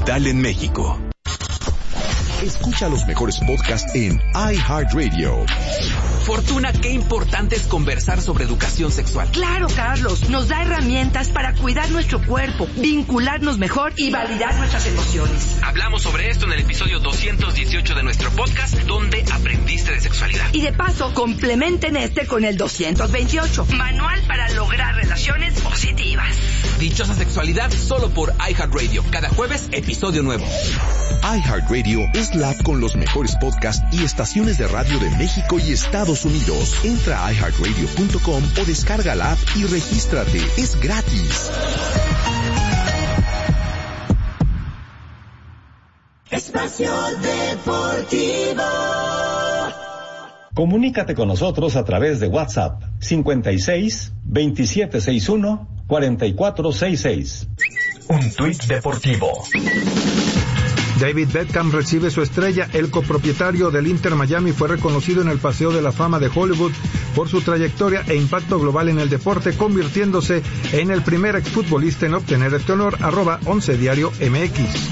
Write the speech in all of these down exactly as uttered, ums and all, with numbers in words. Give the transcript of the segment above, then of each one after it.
digital en México. Escucha los mejores podcasts en iHeartRadio. Fortuna, qué importante es conversar sobre educación sexual. Claro, Carlos, nos da herramientas para cuidar nuestro cuerpo, vincularnos mejor y validar nuestras emociones. Hablamos sobre esto en el episodio doscientos dieciocho de nuestro podcast, donde aprendiste de sexualidad. Y de paso, complementen este con el doscientos veintiocho, manual para lograr relaciones positivas. Dichosa sexualidad, solo por iHeartRadio. Cada jueves, episodio nuevo. iHeartRadio es la app con los mejores podcasts y estaciones de radio de México y Estados Unidos. Entra a i heart radio punto com o descarga la app y regístrate. Es gratis. Espacio Deportivo. Comunícate con nosotros a través de WhatsApp cincuenta y seis, veintisiete sesenta y uno, cuarenta y cuatro sesenta y seis. Un tuit deportivo. David Beckham recibe su estrella. El copropietario del Inter Miami fue reconocido en el Paseo de la Fama de Hollywood por su trayectoria e impacto global en el deporte, convirtiéndose en el primer exfutbolista en obtener este honor. Arroba once Diario M X.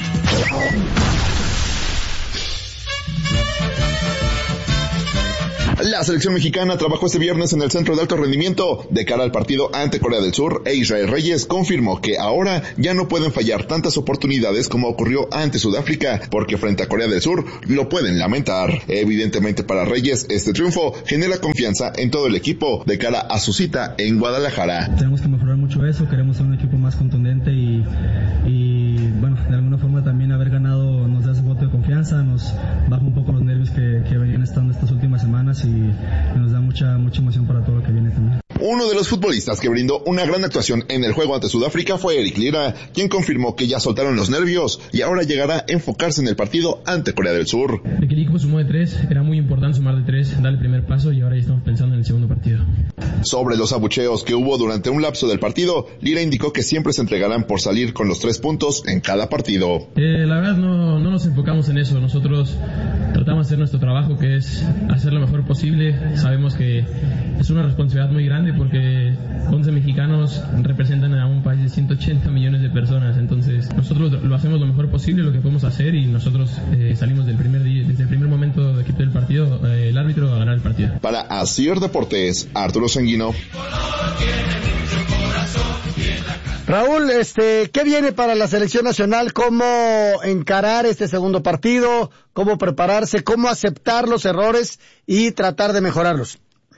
La selección mexicana trabajó este viernes en el Centro de Alto Rendimiento de cara al partido ante Corea del Sur, e Israel Reyes confirmó que ahora ya no pueden fallar tantas oportunidades como ocurrió ante Sudáfrica, porque frente a Corea del Sur lo pueden lamentar. Evidentemente para Reyes este triunfo genera confianza en todo el equipo de cara a su cita en Guadalajara. Tenemos que mejorar mucho eso, queremos ser un equipo más contundente y, y bueno, de alguna forma también haber ganado nos da ese voto de confianza, nos baja un poco los nervios que, que venían estando estas últimas semanas y nos da mucha mucha emoción para todo lo que viene también. Uno de los futbolistas que brindó una gran actuación en el juego ante Sudáfrica fue Eric Lira, quien confirmó que ya soltaron los nervios y ahora llegará a enfocarse en el partido ante Corea del Sur. El equipo sumó de tres, era muy importante sumar de tres, dar el primer paso y ahora ya estamos pensando en el segundo partido. Sobre los abucheos que hubo durante un lapso del partido, Lira indicó que siempre se entregarán por salir con los tres puntos en cada partido. Eh, la verdad no, no nos enfocamos en eso, nosotros tratamos de hacer nuestro trabajo, que es hacer lo mejor posible. Sabemos que es una responsabilidad muy grande porque once mexicanos representan a un país de ciento ochenta millones de personas, entonces nosotros lo hacemos lo mejor posible, lo que podemos hacer, y nosotros eh, salimos del primer día, desde el primer momento de del partido, eh, el árbitro a ganar el partido. Para Asir Deportes, Arturo Sanguino. Raúl, este, ¿qué viene para la selección nacional? ¿Cómo encarar este segundo partido? ¿Cómo prepararse? ¿Cómo aceptar los errores y tratar de mejorarlos?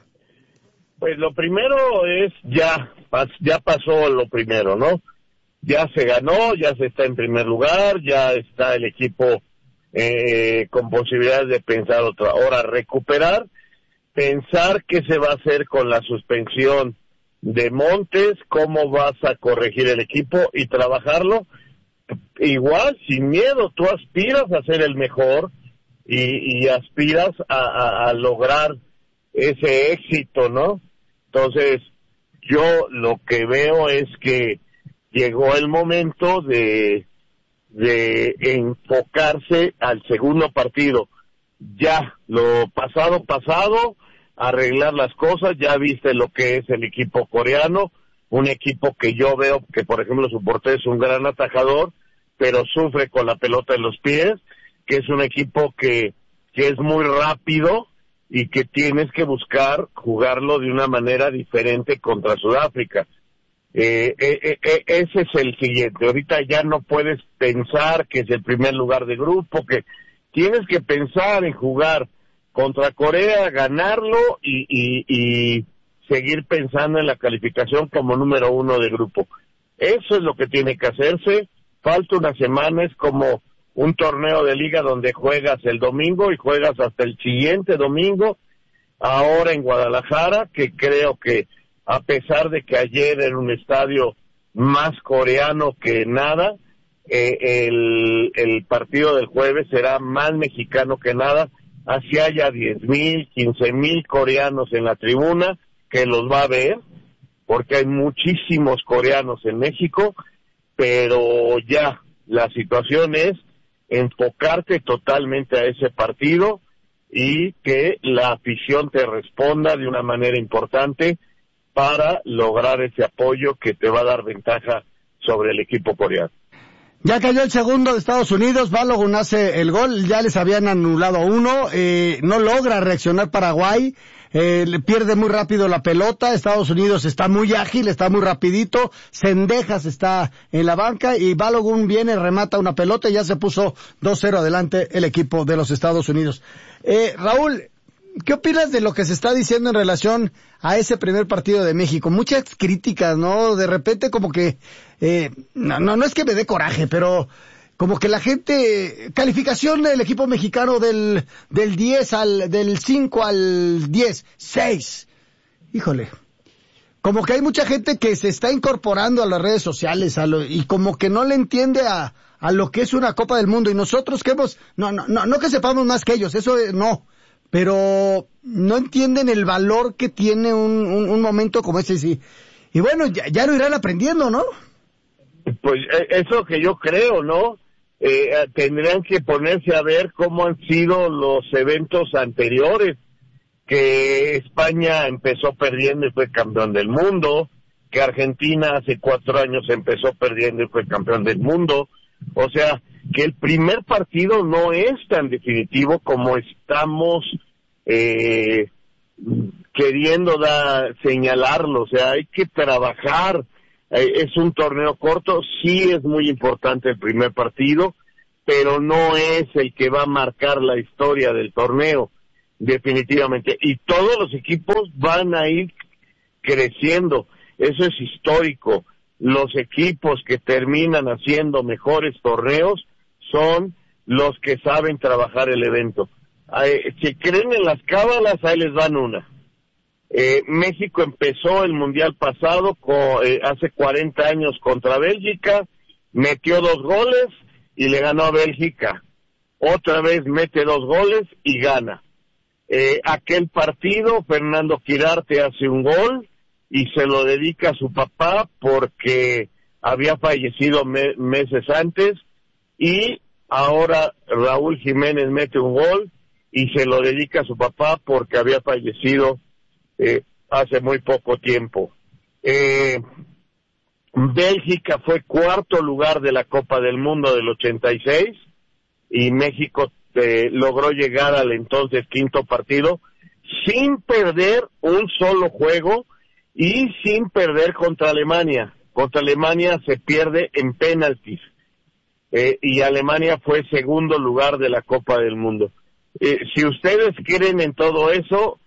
Pues lo primero es ya, ya pasó lo primero, ¿no? Ya se ganó, ya se está en primer lugar, ya está el equipo eh, con posibilidades de pensar otra. Ahora, recuperar, pensar qué se va a hacer con la suspensión de Montes, cómo vas a corregir el equipo y trabajarlo. Igual, sin miedo, tú aspiras a ser el mejor y, y aspiras a, a, a lograr ese éxito, ¿no? Entonces, yo lo que veo es que llegó el momento de, de enfocarse al segundo partido. Ya, lo pasado, pasado, arreglar las cosas. Ya viste lo que es el equipo coreano, un equipo que yo veo que, por ejemplo, su portero es un gran atajador, pero sufre con la pelota en los pies, que es un equipo que, que es muy rápido y que tienes que buscar jugarlo de una manera diferente contra Sudáfrica. Eh, eh, eh, ese es el siguiente. Ahorita ya no puedes pensar que es el primer lugar de grupo, que tienes que pensar en jugar contra Corea, ganarlo y, y, y seguir pensando en la calificación como número uno de grupo. Eso es lo que tiene que hacerse. Falta una semana, es como un torneo de liga donde juegas el domingo y juegas hasta el siguiente domingo, ahora en Guadalajara, que creo que a pesar de que ayer era un estadio más coreano que nada, eh, el, el partido del jueves será más mexicano que nada, así haya diez mil, quince mil coreanos en la tribuna, que los va a ver, porque hay muchísimos coreanos en México, pero ya, la situación es enfocarte totalmente a ese partido y que la afición te responda de una manera importante para lograr ese apoyo que te va a dar ventaja sobre el equipo coreano. Ya cayó el segundo de Estados Unidos, Balogun hace el gol, ya les habían anulado uno, eh, no logra reaccionar Paraguay, eh, le pierde muy rápido la pelota, Estados Unidos está muy ágil, está muy rapidito, Cendejas está en la banca y Balogun viene, remata una pelota y ya se puso dos cero adelante el equipo de los Estados Unidos. Eh, Raúl, ¿qué opinas de lo que se está diciendo en relación a ese primer partido de México? Muchas críticas, ¿no? De repente como que, eh, no, no, no es que me dé coraje, pero como que la gente, calificación del equipo mexicano del, del diez al, del cinco al diez, seis. Híjole. Como que hay mucha gente que se está incorporando a las redes sociales, a lo, y como que no le entiende a, a lo que es una Copa del Mundo, y nosotros que hemos, no, no, no, no que sepamos más que ellos, eso no. Pero no entienden el valor que tiene un, un, un momento como ese, sí. Y bueno, ya, ya lo irán aprendiendo, ¿no? Pues eso que yo creo, ¿no? Eh, tendrían que ponerse a ver cómo han sido los eventos anteriores, que España empezó perdiendo y fue campeón del mundo, que Argentina hace cuatro años empezó perdiendo y fue campeón del mundo. O sea, que el primer partido no es tan definitivo como estamos eh, queriendo da, señalarlo. O sea, hay que trabajar. Eh, es un torneo corto, sí es muy importante el primer partido, pero no es el que va a marcar la historia del torneo, definitivamente. Y todos los equipos van a ir creciendo. Eso es histórico. Los equipos que terminan haciendo mejores torneos son los que saben trabajar el evento. Eh, si creen en las cábalas, ahí les dan una. Eh, México empezó el mundial pasado con, eh, hace cuarenta años contra Bélgica, metió dos goles y le ganó a Bélgica. Otra vez mete dos goles y gana. Eh, aquel partido, Fernando Quirarte hace un gol y se lo dedica a su papá porque había fallecido me- meses antes, y ahora Raúl Jiménez mete un gol y se lo dedica a su papá porque había fallecido eh, hace muy poco tiempo. Eh, Bélgica fue cuarto lugar de la Copa del Mundo del ochenta y seis y México eh, logró llegar al entonces quinto partido sin perder un solo juego y sin perder contra Alemania. Contra Alemania se pierde en penaltis. Eh, y Alemania fue segundo lugar de la Copa del Mundo. Eh, si ustedes creen en todo eso,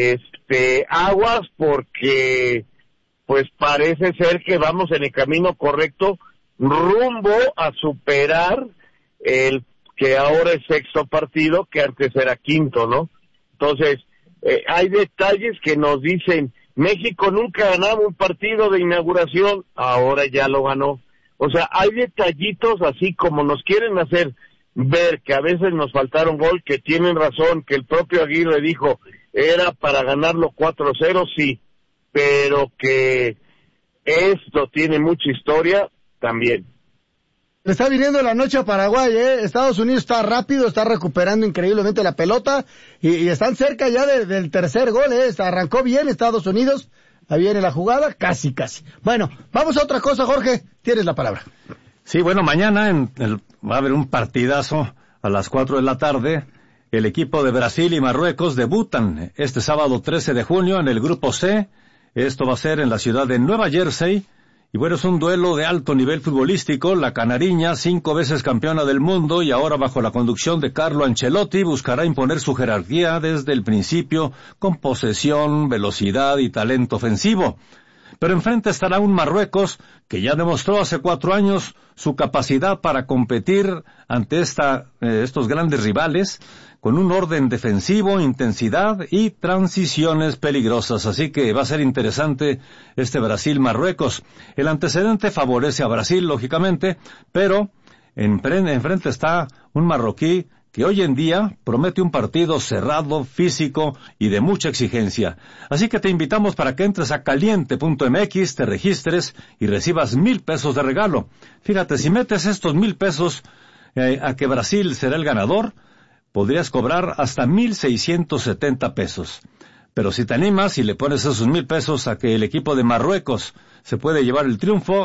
este, aguas, porque pues parece ser que vamos en el camino correcto rumbo a superar el que ahora es sexto partido, que antes era quinto, ¿no? Entonces, eh, hay detalles que nos dicen, México nunca ganaba un partido de inauguración, ahora ya lo ganó. O sea, hay detallitos así como nos quieren hacer ver que a veces nos faltaron gol, que tienen razón, que el propio Aguirre dijo, era para ganarlo cuatro cero, sí, pero que esto tiene mucha historia, también. Le está viniendo la noche a Paraguay, ¿eh? Estados Unidos está rápido, está recuperando increíblemente la pelota y, y están cerca ya de, del tercer gol, ¿eh? Arrancó bien Estados Unidos, ahí viene la jugada, casi, casi. Bueno, vamos a otra cosa, Jorge, tienes la palabra. Sí, bueno, mañana en el, va a haber un partidazo a las cuatro de la tarde. El equipo de Brasil y Marruecos debutan este sábado trece de junio en el Grupo C. Esto va a ser en la ciudad de Nueva Jersey. Y bueno, es un duelo de alto nivel futbolístico. La canariña, cinco veces campeona del mundo y ahora bajo la conducción de Carlo Ancelotti, buscará imponer su jerarquía desde el principio con posesión, velocidad y talento ofensivo. Pero enfrente estará un Marruecos que ya demostró hace cuatro años su capacidad para competir ante esta, eh, estos grandes rivales con un orden defensivo, intensidad y transiciones peligrosas. Así que va a ser interesante este Brasil-Marruecos. El antecedente favorece a Brasil, lógicamente, pero enfrente está un marroquí que hoy en día promete un partido cerrado, físico y de mucha exigencia. Así que te invitamos para que entres a caliente punto m x, te registres y recibas mil pesos de regalo. Fíjate, si metes estos mil pesos eh, a que Brasil será el ganador, podrías cobrar hasta mil seiscientos setenta pesos. Pero si te animas y le pones esos mil pesos a que el equipo de Marruecos se puede llevar el triunfo,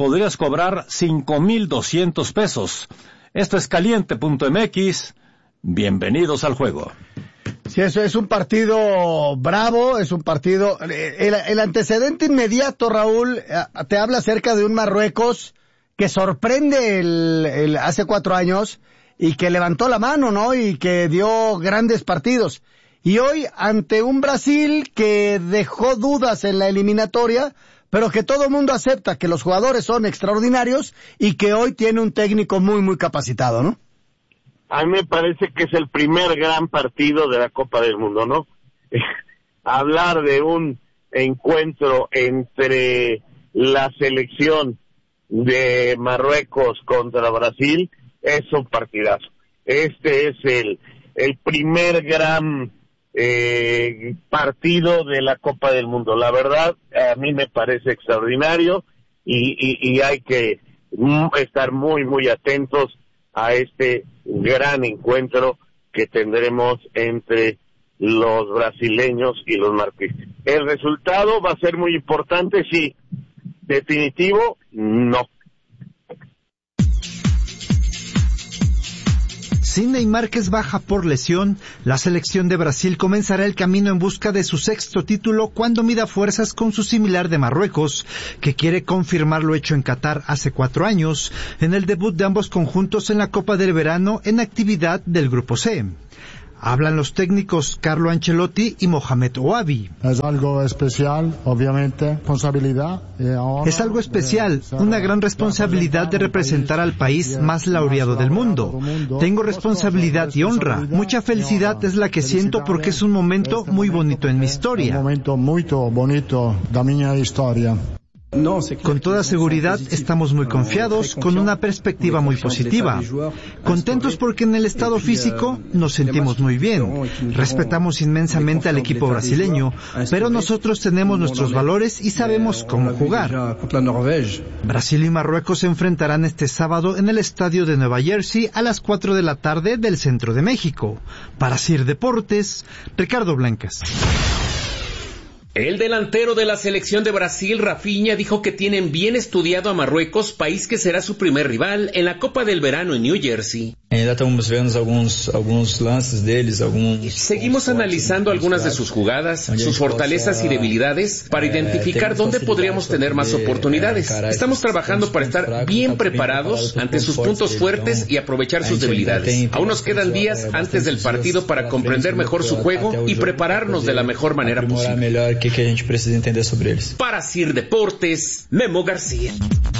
podrías cobrar cinco mil doscientos pesos. Esto es caliente punto m x. Bienvenidos al juego. Sí, eso es un partido bravo, es un partido... El, el antecedente inmediato, Raúl, te habla acerca de un Marruecos que sorprende el, el hace cuatro años y que levantó la mano, ¿no? Y que dio grandes partidos. Y hoy, ante un Brasil que dejó dudas en la eliminatoria, pero que todo el mundo acepta que los jugadores son extraordinarios y que hoy tiene un técnico muy, muy capacitado, ¿no? A mí me parece que es el primer gran partido de la Copa del Mundo, ¿no? Hablar de un encuentro entre la selección de Marruecos contra Brasil es un partidazo. Este es el, el primer gran eh, partido de la Copa del Mundo. La verdad, a mí me parece extraordinario y, y, y hay que estar muy, muy atentos a este gran encuentro que tendremos entre los brasileños y los marroquíes. El resultado va a ser muy importante, sí. Definitivo, no. Sin Neymar, que es baja por lesión, la selección de Brasil comenzará el camino en busca de su sexto título cuando mida fuerzas con su similar de Marruecos, que quiere confirmar lo hecho en Qatar hace cuatro años, en el debut de ambos conjuntos en la Copa del Verano en actividad del Grupo C. Hablan los técnicos Carlo Ancelotti y Mohamed Ouabi. Es algo especial, obviamente, responsabilidad. Es algo especial, una gran responsabilidad de representar al país más laureado del mundo. Tengo responsabilidad y honra. Mucha felicidad es la que siento porque es un momento muy bonito en mi historia. Un momento muy bonito de mi historia. Con toda seguridad estamos muy confiados, con una perspectiva muy positiva. Contentos porque en el estado físico nos sentimos muy bien. Respetamos inmensamente al equipo brasileño, pero nosotros tenemos nuestros valores y sabemos cómo jugar. Brasil y Marruecos se enfrentarán este sábado en el estadio de Nueva Jersey a las cuatro de la tarde del centro de México. Para Sir Deportes, Ricardo Blancas. El delantero de la selección de Brasil, Rafinha, dijo que tienen bien estudiado a Marruecos, país que será su primer rival en la Copa del Verano en New Jersey. Seguimos analizando algunas de sus jugadas, sus fortalezas y debilidades para identificar dónde podríamos tener más oportunidades. Estamos trabajando para estar bien preparados ante sus puntos fuertes y aprovechar sus debilidades. Aún nos quedan días antes del partido para comprender mejor su juego y prepararnos de la mejor manera posible. que, que a gente precisa entender sobre eles. Para Sir Deportes, Memo García.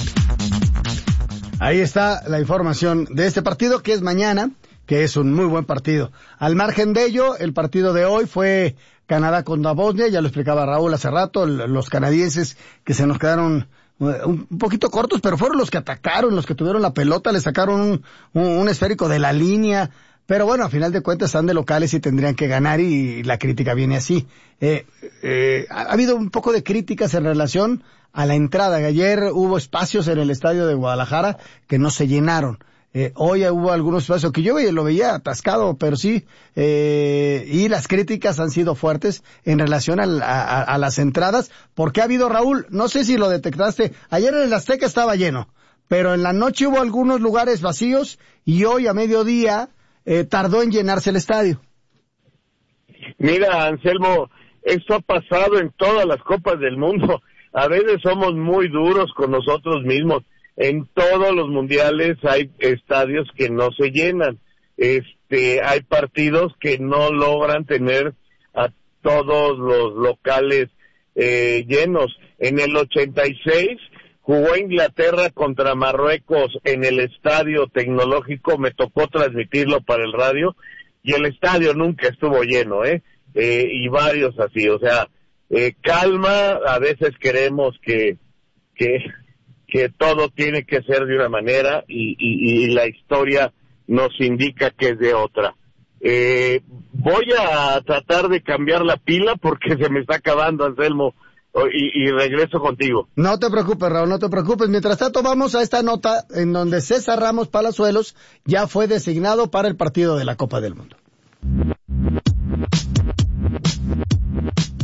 Ahí está la información de este partido que es mañana, que es un muy buen partido. Al margen de ello, el partido de hoy fue Canadá contra Bosnia, ya lo explicaba Raúl hace rato, los canadienses que se nos quedaron un poquito cortos, pero fueron los que atacaron, los que tuvieron la pelota, le sacaron un, un, un esférico de la línea. Pero bueno, a final de cuentas están de locales y tendrían que ganar y la crítica viene así. Eh, eh, ha, ha habido un poco de críticas en relación a la entrada. Ayer hubo espacios en el estadio de Guadalajara que no se llenaron. Eh, hoy hubo algunos espacios que yo lo veía atascado, pero sí, eh, y las críticas han sido fuertes en relación a, a, a las entradas, porque ha habido, Raúl, no sé si lo detectaste, ayer en el Azteca estaba lleno, pero en la noche hubo algunos lugares vacíos y hoy a mediodía Eh, tardó en llenarse el estadio. Mira, Anselmo, esto ha pasado en todas las copas del mundo. A veces somos muy duros con nosotros mismos. En todos los mundiales hay estadios que no se llenan. Este, hay partidos que no logran tener a todos los locales eh, llenos. En el ochenta y seis jugó Inglaterra contra Marruecos en el Estadio Tecnológico, me tocó transmitirlo para el radio, y el estadio nunca estuvo lleno, ¿eh? eh y varios así, o sea, eh, calma, a veces queremos que, que, que todo tiene que ser de una manera, y, y, y la historia nos indica que es de otra. Eh, voy a tratar de cambiar la pila porque se me está acabando, Anselmo. Y, y regreso contigo. No te preocupes, Raúl, no te preocupes. Mientras tanto, vamos a esta nota en donde César Ramos Palazuelos ya fue designado para el partido de la Copa del Mundo.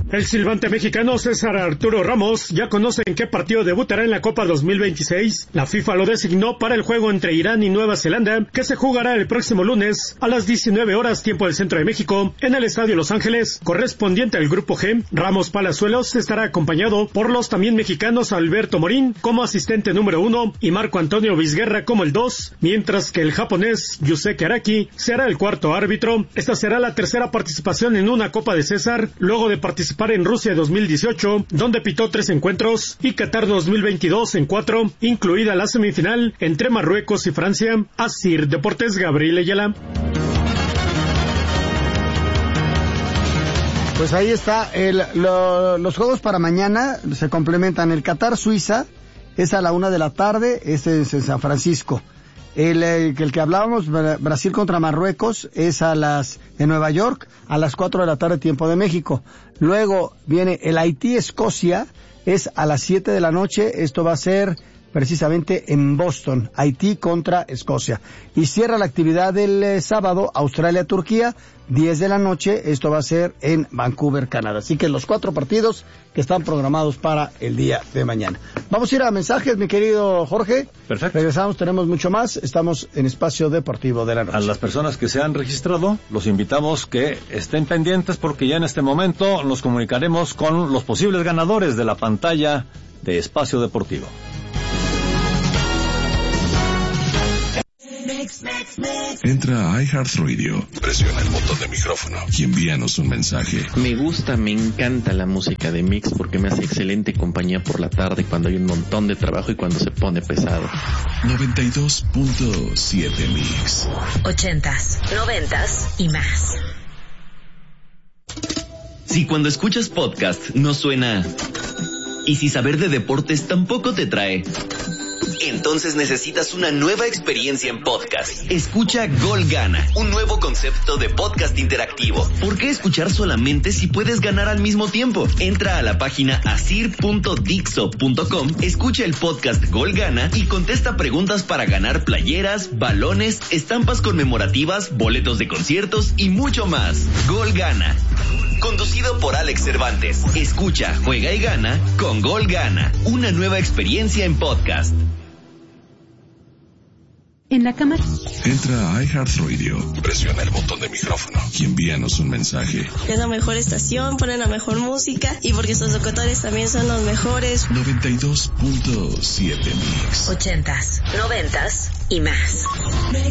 El silbante mexicano César Arturo Ramos ya conoce en qué partido debutará en la Copa dos mil veintiséis. La FIFA lo designó para el juego entre Irán y Nueva Zelanda, que se jugará el próximo lunes a las diecinueve horas tiempo del centro de México en el Estadio Los Ángeles, correspondiente al Grupo G. Ramos Palazuelos estará acompañado por los también mexicanos Alberto Morín como asistente número uno y Marco Antonio Vizguerra como el dos, mientras que el japonés Yusuke Araki será el cuarto árbitro. Esta será la tercera participación en una Copa de César, luego de participar en Rusia dos mil dieciocho, donde pitó tres encuentros, y Qatar dos mil veintidós en cuatro, incluida la semifinal entre Marruecos y Francia. Asir Deportes, Gabriel Ayala. Pues ahí está, el, lo, los juegos para mañana se complementan. El Qatar-Suiza es a la una de la tarde, este es en San Francisco. El, el, el que hablábamos, Brasil contra Marruecos, es a las, en Nueva York, a las cuatro de la tarde, tiempo de México. Luego viene el Haití-Escocia, es a las siete de la noche, esto va a ser precisamente en Boston, Haití contra Escocia. Y cierra la actividad del eh, sábado, Australia-Turquía, diez de la noche, esto va a ser en Vancouver, Canadá. Así que los cuatro partidos que están programados para el día de mañana. Vamos a ir a mensajes, mi querido Jorge. Perfecto. Regresamos, tenemos mucho más. Estamos en Espacio Deportivo de la Noche. A las personas que se han registrado, los invitamos que estén pendientes porque ya en este momento nos comunicaremos con los posibles ganadores de la pantalla de Espacio Deportivo. Entra a iHeartRadio, presiona el botón de micrófono y envíanos un mensaje. Me gusta, me encanta la música de Mix porque me hace excelente compañía por la tarde cuando hay un montón de trabajo y cuando se pone pesado. noventa y dos punto siete Mix. Ochentas, noventas y más. Si cuando escuchas podcast no suena, y si saber de deportes tampoco te trae, entonces necesitas una nueva experiencia en podcast. Escucha Gol Gana, un nuevo concepto de podcast interactivo. ¿Por qué escuchar solamente si puedes ganar al mismo tiempo? Entra a la página asir punto dixo punto com, escucha el podcast Gol Gana y contesta preguntas para ganar playeras, balones, estampas conmemorativas, boletos de conciertos y mucho más. Gol Gana, conducido por Alex Cervantes. Escucha, juega y gana con Gol Gana, una nueva experiencia en podcast. En la cámara. Entra a iHeartRadio, presiona el botón de micrófono y envíanos un mensaje. Es la mejor estación, ponen la mejor música y porque sus locutores también son los mejores. noventa y dos punto siete Mix. Ochentas, noventas y más.